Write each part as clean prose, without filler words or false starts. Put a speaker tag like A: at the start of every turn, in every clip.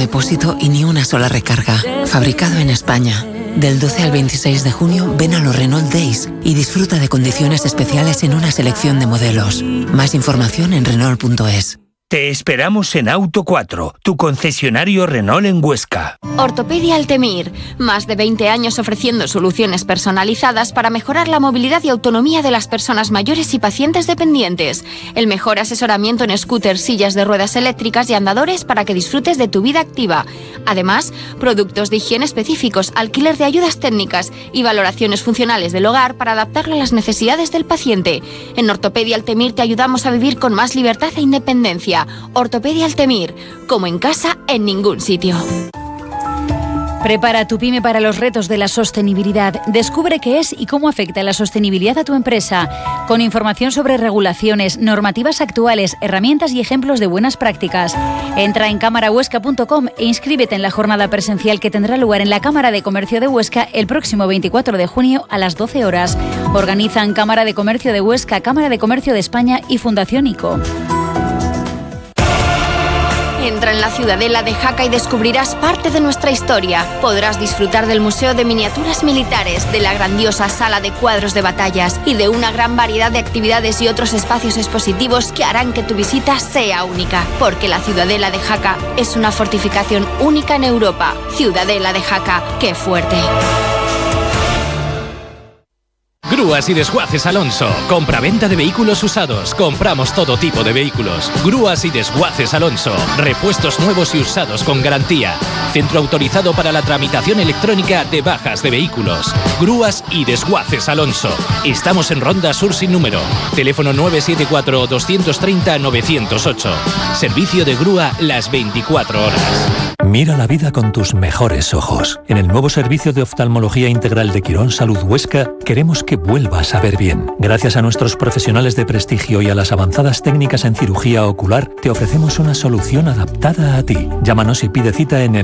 A: depósito y ni una sola recarga. Fabricado en España. Del 12 al 26 de junio, ven a los Renault Days y disfruta de condiciones especiales en una selección de modelos. Más información en Renault.es.
B: Te esperamos en Auto 4, tu concesionario Renault en Huesca.
C: Ortopedia Altemir. Más de 20 años ofreciendo soluciones personalizadas para mejorar la movilidad y autonomía de las personas mayores y pacientes dependientes. El mejor asesoramiento en scooters, sillas de ruedas eléctricas y andadores para que disfrutes de tu vida activa. Además, productos de higiene específicos, alquiler de ayudas técnicas y valoraciones funcionales del hogar para adaptarlo a las necesidades del paciente. En Ortopedia Altemir te ayudamos a vivir con más libertad e independencia. Ortopedia Altemir, como en casa, en ningún sitio.
D: Prepara tu pyme para los retos de la sostenibilidad. Descubre qué es y cómo afecta la sostenibilidad a tu empresa. Con información sobre regulaciones, normativas actuales, herramientas y ejemplos de buenas prácticas. Entra en cámarahuesca.com e inscríbete en la jornada presencial que tendrá lugar en la Cámara de Comercio de Huesca el próximo 24 de junio a las 12 horas. Organizan Cámara de Comercio de Huesca, Cámara de Comercio de España y Fundación ICO.
C: Entra en la Ciudadela de Jaca y descubrirás parte de nuestra historia. Podrás disfrutar del Museo de Miniaturas Militares, de la grandiosa sala de cuadros de batallas y de una gran variedad de actividades y otros espacios expositivos que harán que tu visita sea única. Porque la Ciudadela de Jaca es una fortificación única en Europa. Ciudadela de Jaca, ¡qué fuerte!
E: Grúas y Desguaces Alonso. Compra-venta de vehículos usados. Compramos todo tipo de vehículos. Grúas y Desguaces Alonso. Repuestos nuevos y usados con garantía. Centro autorizado para la tramitación electrónica de bajas de vehículos. Grúas y Desguaces Alonso. Estamos en Ronda Sur sin número. Teléfono 974-230-908. Servicio de grúa las 24 horas.
F: Mira la vida con tus mejores ojos. En el nuevo servicio de oftalmología integral de Quirón Salud Huesca, queremos que vuelvas a ver bien. Gracias a nuestros profesionales de prestigio y a las avanzadas técnicas en cirugía ocular, te ofrecemos una solución adaptada a ti. Llámanos y pide cita en el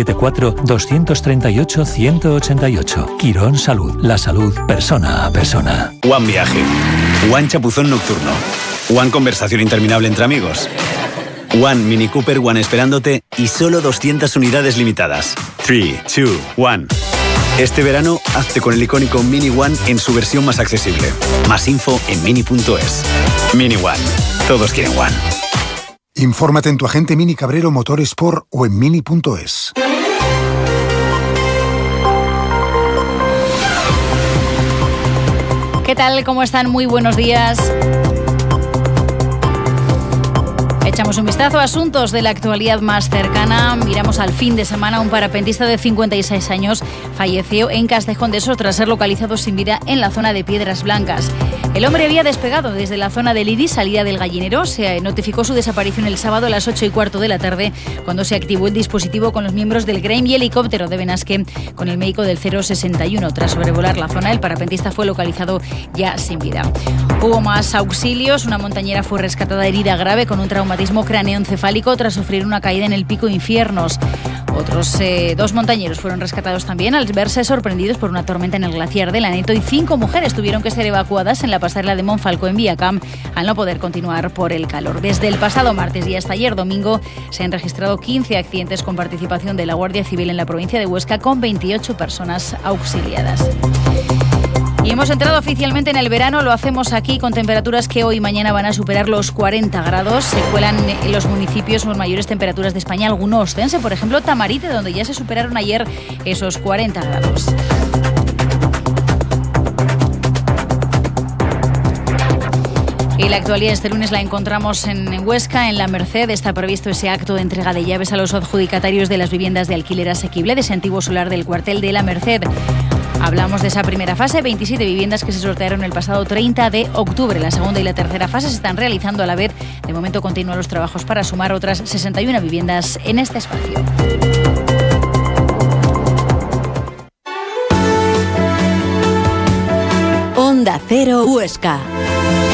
F: 974-238-188. Quirón Salud, la salud persona a persona.
G: One Viaje, One Chapuzón Nocturno, One Conversación Interminable entre amigos, One Mini Cooper One esperándote y solo 200 unidades limitadas. 3, 2, 1. Este verano, hazte con el icónico Mini One en su versión más accesible. Más info en mini.es. Mini One. Todos quieren One.
H: Infórmate en tu agente Mini Cabrero Motorsport o en mini.es.
D: ¿Qué tal? ¿Cómo están? Muy buenos días. Echamos un vistazo a asuntos de la actualidad más cercana. Miramos al fin de semana. Un parapentista de 56 años falleció en Castejón de Sos tras ser localizado sin vida en la zona de Piedras Blancas. El hombre había despegado desde la zona del Iris, salida del Gallinero. Se notificó su desaparición el sábado a las 8:15 de la tarde, cuando se activó el dispositivo con los miembros del GREIM y helicóptero de Benasque con el médico del 061. Tras sobrevolar la zona, el parapentista fue localizado ya sin vida. Hubo más auxilios. Una montañera fue rescatada herida grave con un traumatismo craneoencefálico tras sufrir una caída en el Pico Infiernos. Otros 2 montañeros fueron rescatados también al verse sorprendidos por una tormenta en el glaciar del Aneto, y 5 mujeres tuvieron que ser evacuadas en la pasarela de Monfalco en Viacamp al no poder continuar por el calor. Desde el pasado martes y hasta ayer domingo se han registrado 15 accidentes con participación de la Guardia Civil en la provincia de Huesca, con 28 personas auxiliadas. Y hemos entrado oficialmente en el verano. Lo hacemos aquí con temperaturas que hoy y mañana van a superar los 40 grados. Se cuelan en los municipios con mayores temperaturas de España, alguno ostense, por ejemplo Tamarite, donde ya se superaron ayer esos 40 grados. Y la actualidad este lunes la encontramos en Huesca, en La Merced. Está previsto ese acto de entrega de llaves a los adjudicatarios de las viviendas de alquiler asequible de ese antiguo solar del cuartel de La Merced. Hablamos de esa primera fase, 27 viviendas que se sortearon el pasado 30 de octubre. La segunda y la tercera fase se están realizando a la vez. De momento continúan los trabajos para sumar otras 61 viviendas en este espacio.
I: Onda Cero Huesca.